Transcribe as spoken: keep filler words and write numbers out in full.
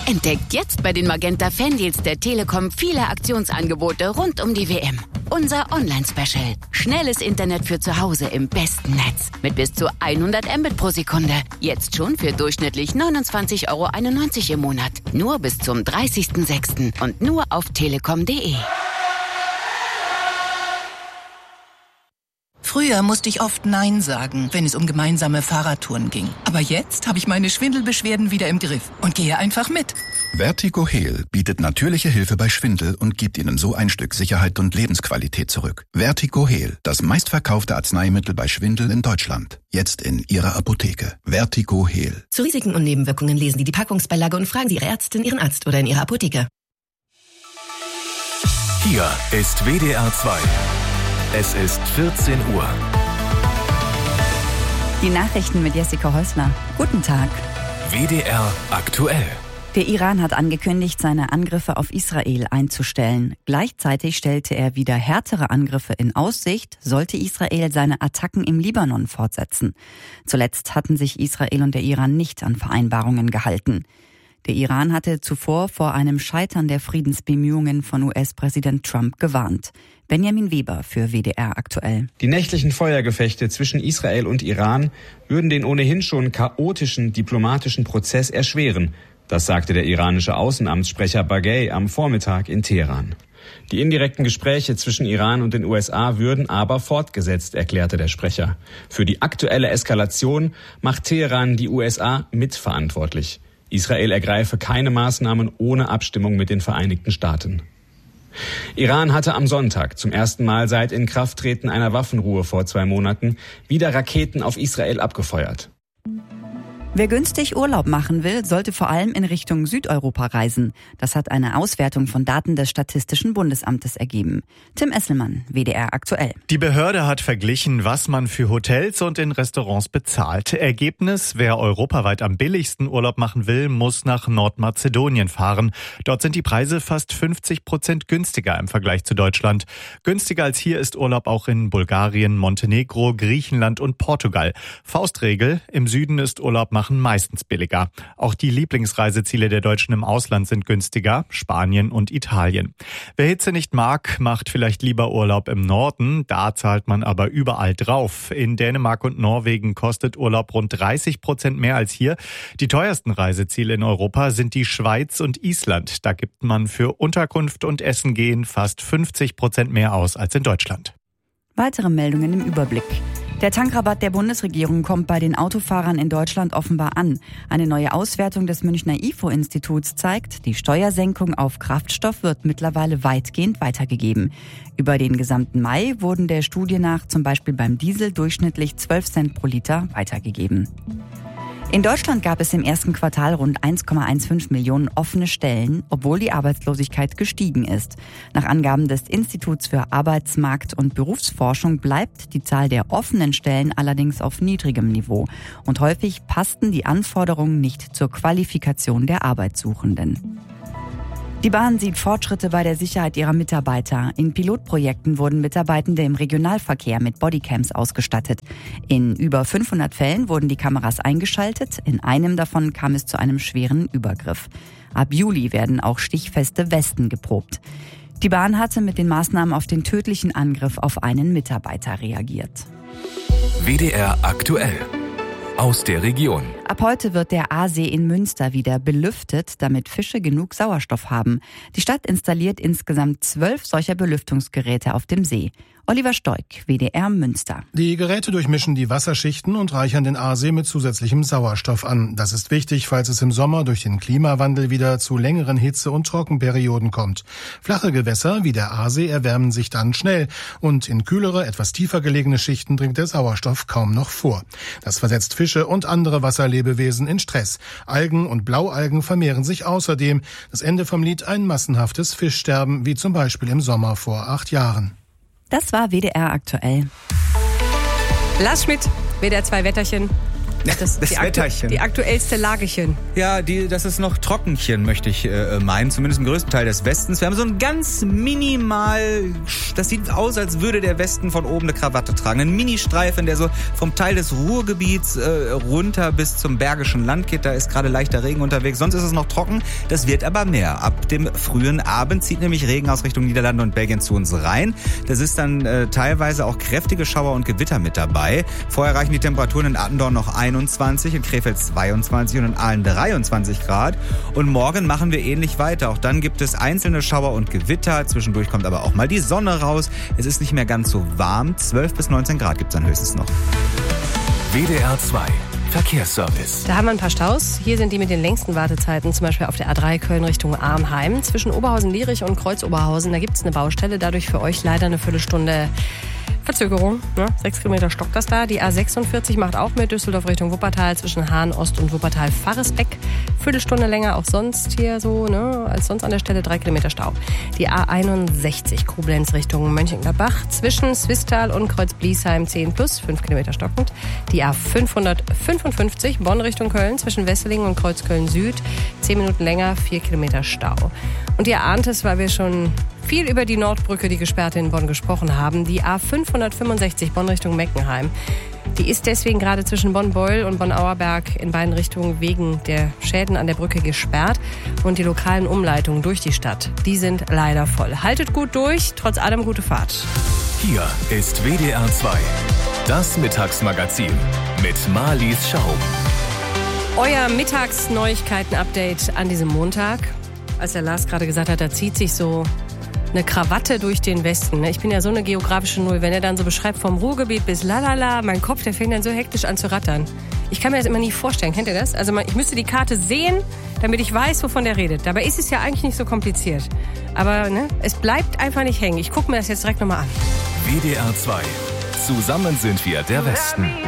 Entdeckt jetzt bei den Magenta Fandeals der Telekom viele Aktionsangebote rund um die W M. Unser Online-Special. Schnelles Internet für zu Hause im besten Netz. Mit bis zu hundert Mbit pro Sekunde. Jetzt schon für durchschnittlich neunundzwanzig Euro einundneunzig im Monat. Nur bis zum dreißigsten sechsten und nur auf telekom punkt de. Früher musste ich oft Nein sagen, wenn es um gemeinsame Fahrradtouren ging. Aber jetzt habe ich meine Schwindelbeschwerden wieder im Griff und gehe einfach mit. Vertigo Heal bietet natürliche Hilfe bei Schwindel und gibt Ihnen so ein Stück Sicherheit und Lebensqualität zurück. Vertigo Heal, das meistverkaufte Arzneimittel bei Schwindel in Deutschland. Jetzt in Ihrer Apotheke. Vertigo Heal. Zu Risiken und Nebenwirkungen lesen Sie die Packungsbeilage und fragen Sie Ihre Ärztin, Ihren Arzt oder in Ihrer Apotheke. Hier ist W D R zwei. Es ist vierzehn Uhr. Die Nachrichten mit Jessica Häusler. Guten Tag. W D R aktuell. Der Iran hat angekündigt, seine Angriffe auf Israel einzustellen. Gleichzeitig stellte er wieder härtere Angriffe in Aussicht, sollte Israel seine Attacken im Libanon fortsetzen. Zuletzt hatten sich Israel und der Iran nicht an Vereinbarungen gehalten. Der Iran hatte zuvor vor einem Scheitern der Friedensbemühungen von U S-Präsident Trump gewarnt. Benjamin Weber für W D R aktuell. Die nächtlichen Feuergefechte zwischen Israel und Iran würden den ohnehin schon chaotischen diplomatischen Prozess erschweren. Das sagte der iranische Außenamtssprecher Baghei am Vormittag in Teheran. Die indirekten Gespräche zwischen Iran und den U S A würden aber fortgesetzt, erklärte der Sprecher. Für die aktuelle Eskalation macht Teheran die U S A mitverantwortlich. Israel ergreife keine Maßnahmen ohne Abstimmung mit den Vereinigten Staaten. Iran hatte am Sonntag zum ersten Mal seit Inkrafttreten einer Waffenruhe vor zwei Monaten wieder Raketen auf Israel abgefeuert. Wer günstig Urlaub machen will, sollte vor allem in Richtung Südeuropa reisen. Das hat eine Auswertung von Daten des Statistischen Bundesamtes ergeben. Tim Esselmann, W D R aktuell. Die Behörde hat verglichen, was man für Hotels und in Restaurants bezahlt. Ergebnis: Wer europaweit am billigsten Urlaub machen will, muss nach Nordmazedonien fahren. Dort sind die Preise fast fünfzig Prozent günstiger im Vergleich zu Deutschland. Günstiger als hier ist Urlaub auch in Bulgarien, Montenegro, Griechenland und Portugal. Faustregel: Im Süden ist Urlaub machen meistens billiger. Auch die Lieblingsreiseziele der Deutschen im Ausland sind günstiger, Spanien und Italien. Wer Hitze nicht mag, macht vielleicht lieber Urlaub im Norden, da zahlt man aber überall drauf. In Dänemark und Norwegen kostet Urlaub rund dreißig Prozent mehr als hier. Die teuersten Reiseziele in Europa sind die Schweiz und Island. Da gibt man für Unterkunft und Essen gehen fast fünfzig Prozent mehr aus als in Deutschland. Weitere Meldungen im Überblick. Der Tankrabatt der Bundesregierung kommt bei den Autofahrern in Deutschland offenbar an. Eine neue Auswertung des Münchner I F O-Instituts zeigt, die Steuersenkung auf Kraftstoff wird mittlerweile weitgehend weitergegeben. Über den gesamten Mai wurden der Studie nach zum Beispiel beim Diesel durchschnittlich zwölf Cent pro Liter weitergegeben. In Deutschland gab es im ersten Quartal rund eins Komma fünfzehn Millionen offene Stellen, obwohl die Arbeitslosigkeit gestiegen ist. Nach Angaben des Instituts für Arbeitsmarkt- und Berufsforschung bleibt die Zahl der offenen Stellen allerdings auf niedrigem Niveau. Und häufig passten die Anforderungen nicht zur Qualifikation der Arbeitssuchenden. Die Bahn sieht Fortschritte bei der Sicherheit ihrer Mitarbeiter. In Pilotprojekten wurden Mitarbeitende im Regionalverkehr mit Bodycams ausgestattet. In über fünfhundert Fällen wurden die Kameras eingeschaltet. In einem davon kam es zu einem schweren Übergriff. Ab Juli werden auch stichfeste Westen geprobt. Die Bahn hatte mit den Maßnahmen auf den tödlichen Angriff auf einen Mitarbeiter reagiert. W D R aktuell. Aus der Region. Ab heute wird der Aasee in Münster wieder belüftet, damit Fische genug Sauerstoff haben. Die Stadt installiert insgesamt zwölf solcher Belüftungsgeräte auf dem See. Oliver Stoik, W D R Münster. Die Geräte durchmischen die Wasserschichten und reichern den Aasee mit zusätzlichem Sauerstoff an. Das ist wichtig, falls es im Sommer durch den Klimawandel wieder zu längeren Hitze- und Trockenperioden kommt. Flache Gewässer wie der Aasee erwärmen sich dann schnell und in kühlere, etwas tiefer gelegene Schichten dringt der Sauerstoff kaum noch vor. Das versetzt Fische und andere Wasserlebewesen in Stress. Algen und Blaualgen vermehren sich außerdem. Das Ende vom Lied: ein massenhaftes Fischsterben, wie zum Beispiel im Sommer vor acht Jahren. Das war W D R aktuell. Lars Schmidt, W D R zwei Wetterchen. Das, das die Wetterchen. Die aktuellste Lagechen. Ja, die, das ist noch Trockenchen, möchte ich äh, meinen. Zumindest im größten Teil des Westens. Wir haben so ein ganz minimal, das sieht aus, als würde der Westen von oben eine Krawatte tragen. Ein Mini-Streifen, der so vom Teil des Ruhrgebiets äh, runter bis zum Bergischen Land geht. Da ist gerade leichter Regen unterwegs. Sonst ist es noch trocken. Das wird aber mehr. Ab dem frühen Abend zieht nämlich Regen aus Richtung Niederlande und Belgien zu uns rein. Das ist dann äh, teilweise auch kräftige Schauer und Gewitter mit dabei. Vorher reichen die Temperaturen in Attendorn noch einundzwanzig, in Krefeld zweiundzwanzig und in Aalen dreiundzwanzig Grad. Und morgen machen wir ähnlich weiter. Auch dann gibt es einzelne Schauer und Gewitter. Zwischendurch kommt aber auch mal die Sonne raus. Es ist nicht mehr ganz so warm. zwölf bis neunzehn Grad gibt es dann höchstens noch. W D R zwei Verkehrsservice. Da haben wir ein paar Staus. Hier sind die mit den längsten Wartezeiten, zum Beispiel auf der A drei Köln Richtung Arnheim. Zwischen Oberhausen-Lierich und Kreuz-Oberhausen, da gibt es eine Baustelle. Dadurch für euch leider eine Viertelstunde Verzögerung. Ne? Sechs Kilometer stockt das da. Die A sechsundvierzig macht auch mit Düsseldorf Richtung Wuppertal zwischen Hahn Ost und Wuppertal-Farresbeck. Viertelstunde länger auch sonst hier so, ne, als sonst an der Stelle. Drei Kilometer Stau. Die A einundsechzig Koblenz Richtung Mönchengladbach zwischen Swisttal und Kreuz-Bliesheim zehn plus, fünf Kilometer stockend. Die A fünfhundertfünfundfünfzig Bonn Richtung Köln zwischen Wesseling und Kreuzköln Süd. Zehn Minuten länger, vier Kilometer Stau. Und ihr ahnt es, weil wir schon viel über die Nordbrücke, die gesperrte in Bonn, gesprochen haben. Die A fünfhundertfünfundsechzig Bonn Richtung Meckenheim. Die ist deswegen gerade zwischen Bonn-Beul und Bonn-Auerberg in beiden Richtungen wegen der Schäden an der Brücke gesperrt. Und die lokalen Umleitungen durch die Stadt, die sind leider voll. Haltet gut durch, trotz allem gute Fahrt. Hier ist W D R zwei, das Mittagsmagazin mit Marlies Schaum. Euer Mittagsneuigkeiten-Update an diesem Montag. Als der Lars gerade gesagt hat, da zieht sich so eine Krawatte durch den Westen. Ich bin ja so eine geografische Null. Wenn er dann so beschreibt, vom Ruhrgebiet bis lalala, mein Kopf, der fängt dann so hektisch an zu rattern. Ich kann mir das immer nie vorstellen. Kennt ihr das? Also ich müsste die Karte sehen, damit ich weiß, wovon der redet. Dabei ist es ja eigentlich nicht so kompliziert. Aber ne, es bleibt einfach nicht hängen. Ich gucke mir das jetzt direkt nochmal an. W D R zwei. Zusammen sind wir der Westen.